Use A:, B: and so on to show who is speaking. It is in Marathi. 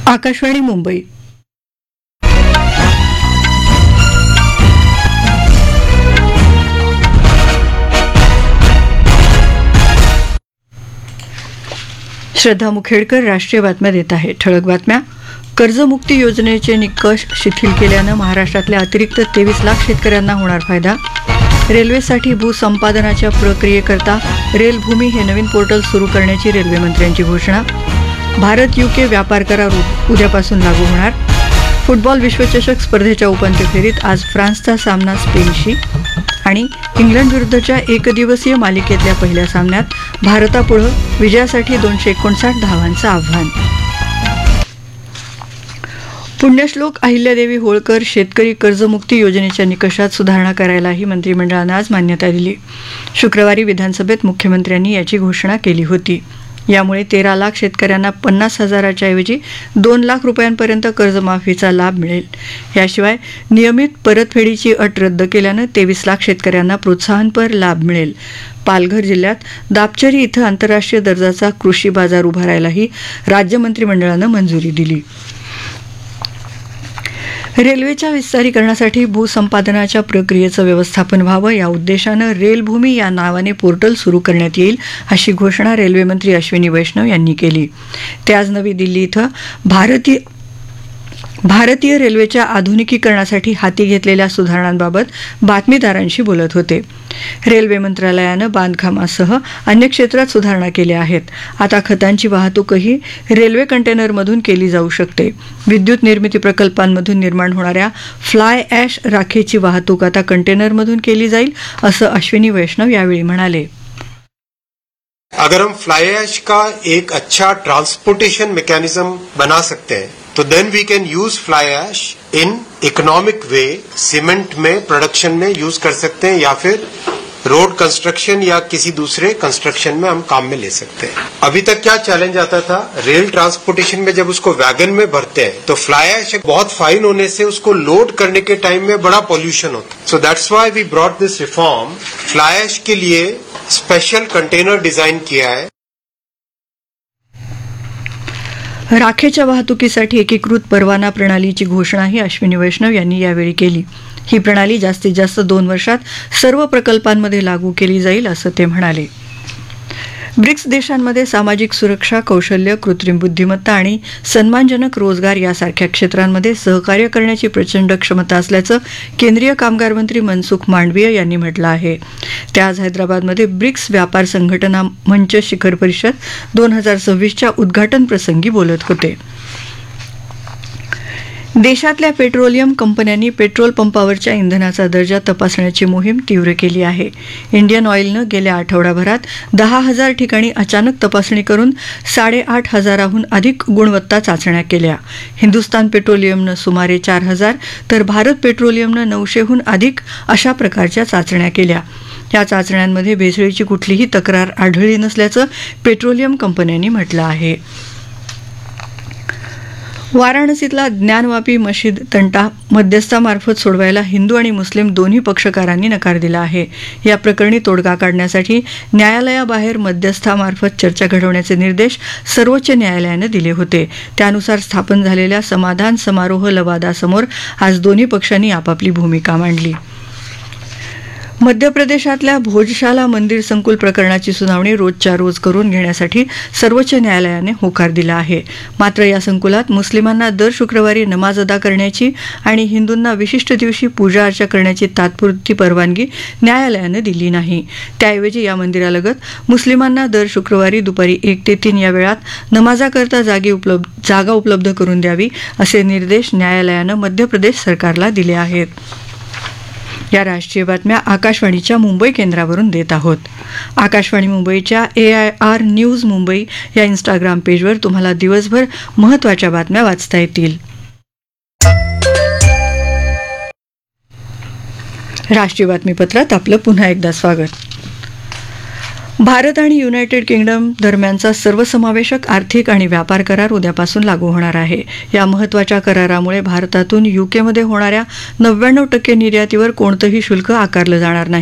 A: आकाशवाणी मुंबई. श्रद्धा मुखेडकर राष्ट्रीय बातम्या देत आहे. ठळक बातम्या. कर्जमुक्ती योजनेचे निकष शिथिल केल्यानं महाराष्ट्रातल्या अतिरिक्त 23 लाख शेतकऱ्यांना होणार फायदा. रेल्वेसाठी भूसंपादनाच्या प्रक्रियेकरता रेल भूमी हे नवीन पोर्टल सुरू करण्याची रेल्वे मंत्र्यांची घोषणा. भारत UK व्यापार करार उद्यापासून लागू होणार. फुटबॉल विश्वचषक स्पर्धेच्या उपांत्य फेरीत आज फ्रान्सचा सामना स्पेनशी. आणि इंग्लंड विरुद्धच्या एकदिवसीय मालिकेतल्या पहिल्या सामन्यात भारतापुढं विजयासाठी 259 धावांचं आव्हान. पुण्यश्लोक अहिल्यादेवी होळकर शेतकरी कर्जमुक्ती योजनेच्या निकषात सुधारणा करायलाही मंत्रिमंडळानं आज मान्यता दिली. शुक्रवारी विधानसभेत मुख्यमंत्र्यांनी याची घोषणा केली होती. यामुळे 13 लाख शेतकऱ्यांना 50,000च्या ऐवजी 2 लाख रुपयांपर्यंत कर्जमाफीचा लाभ मिळेल. याशिवाय नियमित परतफेडीची अट रद्द केल्यानं 23 लाख शेतकऱ्यांना प्रोत्साहनपर लाभ मिळेल. पालघर जिल्ह्यात दापचरी इथं आंतरराष्ट्रीय दर्जाचा कृषी बाजार उभारायलाही राज्य मंत्रिमंडळानं मंजुरी दिली. रेल्वेच्या विस्तारीकरणासाठी भूसंपादनाच्या प्रक्रियेचं व्यवस्थापन व्हावं या उद्देशानं रेलभूमी या नावाने पोर्टल सुरू करण्यात येईल अशी घोषणा रेल्वेमंत्री अश्विनी वैष्णव यांनी केली. ते आज नवी दिल्ली इथं भारतीय रेल्वेच्या आधुनिकीकरणासाठी हाती घेतलेल्या सुधारणांबाबत बातमीदारांशी बोलत होते. रेल्वे मंत्रालयानं बांधकामासह अन्य क्षेत्रात सुधारणा केल्या आहेत. आता खतांची वाहतूकही रेल्वे कंटेनरमधून केली जाऊ शकते. विद्युत निर्मिती प्रकल्पांमधून निर्माण होणाऱ्या फ्लाय ॲश राखेची वाहतूक आता कंटेनरमधून केली जाईल असं अश्विनी वैष्णव यावेळी म्हणाले.
B: अगर हम फ्लाई ऐश का एक अच्छा ट्रांसपोर्टेशन मैकेनिज्म बना सकते हैं तो then we can use fly ash in economic way. Cement में प्रोडक्शन में यूज कर सकते हैं या फिर रोड कंस्ट्रक्शन या किसी दूसरे कंस्ट्रक्शन में हम काम में ले सकते हैं. अभी तक क्या चैलेंज आता था, रेल ट्रांसपोर्टेशन में जब उसको वैगन में भरते हैं तो फ्लाई ऐश बहुत फाइन होने से उसको लोड करने के टाइम में बड़ा पॉल्यूशन होता है. सो दैट्स व्हाई we brought this reform. Fly ash के लिए स्पेशल कंटेनर डिजाइन किया है.
A: राखेच्या वाहतुकीसाठी एकीकृत परवाना प्रणालीची घोषणाही अश्विनी वैष्णव यांनी यावेळी केली. ही प्रणाली जास्तीत जास्त 2 वर्षात सर्व प्रकल्पांमध्ये लागू केली जाईल असं ते म्हणाले. ब्रिक्स देशांमध्ये सामाजिक सुरक्षा, कौशल्य, कृत्रिम बुद्धिमत्ता आणि सन्मानजनक रोजगार यासारख्या क्षेत्रांमध्ये सहकार्य करण्याची प्रचंड क्षमता असल्याचं केंद्रीय कामगार मंत्री मनसुख मांडवीय यांनी म्हटलं आहे. ते आज हैदराबादमध्ये ब्रिक्स व्यापार संघटना मंच शिखर परिषद 2026च्या उद्घाटन प्रसंगी बोलत होते. देशातल्या पेट्रोलियम कंपन्यांनी पेट्रोल पंपावरच्या इंधनाचा दर्जा तपासण्याची मोहीम तीव्र केली आहे. इंडियन ऑइलनं गेल्या आठवडाभरात 10,000 ठिकाणी अचानक तपासणी करून 8,500हून अधिक गुणवत्ता चाचण्या केल्या. हिंदुस्तान पेट्रोलियमनं सुमारे 4,000 तर भारत पेट्रोलियमनं 900हून अधिक अशा प्रकारच्या चाचण्या केल्या. या चाचण्यांमध्ये भेसळीची कुठलीही तक्रार आढळली नसल्याचं पेट्रोलियम कंपन्यांनी म्हटलं आहे. वाराणसीतला ज्ञानवापी मशीद तंटा मध्यस्थामार्फत सोडवायला हिंदू आणि मुस्लिम दोन्ही पक्षकारांनी नकार दिला आहे. या प्रकरणी तोडगा काढण्यासाठी न्यायालयाबाहेर मध्यस्थामार्फत चर्चा घडवण्याचे निर्देश सर्वोच्च न्यायालयानं दिले होते. त्यानुसार स्थापन झालेल्या समाधान समारोह लवादासमोर आज दोन्ही पक्षांनी आपापली भूमिका मांडली. मध्य प्रदेशातल्या भोजशाला मंदिर संकुल प्रकरणाची सुनावणी रोजच्या रोज करून घेण्यासाठी सर्वोच्च न्यायालयाने होकार दिला आहे. मात्र या संकुलात मुस्लिमांना दर शुक्रवारी नमाज अदा करण्याची आणि हिंदूंना विशिष्ट दिवशी पूजा अर्चा करण्याची तात्पुरती परवानगी न्यायालयानं दिली नाही. त्याऐवजी या मंदिरालगत मुस्लिमांना दर शुक्रवारी दुपारी 1 ते 3 या वेळात नमाजाकरता जागा उपलब्ध करून द्यावी असे निर्देश न्यायालयानं मध्य प्रदेश सरकारला दिले आहेत. या राष्ट्रीय बातम्या आकाशवाणीच्या मुंबई केंद्रावरून देत आहोत. आकाशवाणी मुंबईच्या AIR न्यूज मुंबई या इंस्टाग्राम पेजवर तुम्हाला दिवसभर महत्त्वाच्या बातम्या वाचता येतील. राष्ट्रीय बातमीपत्रात आपलं पुन्हा एकदा स्वागत. भारत आणि युनायटेड किंगडम दरम्यानचा सर्वसमावेशक आर्थिक आणि व्यापार करार उद्यापासून लागू होणार आहे. या महत्त्वाच्या करारामुळे भारतातून UKमध्ये होणाऱ्या 99% निर्यातीवर कोणतंही शुल्क आकारलं जाणार नाही.